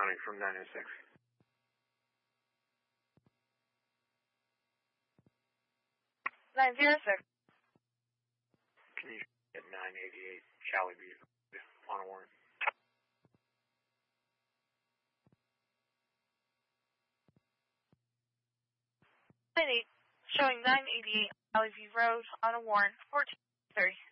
responding from 906. Can you get 988 Charlie B on a warrant? Showing 988 Valley View Road on a warrant, 1430.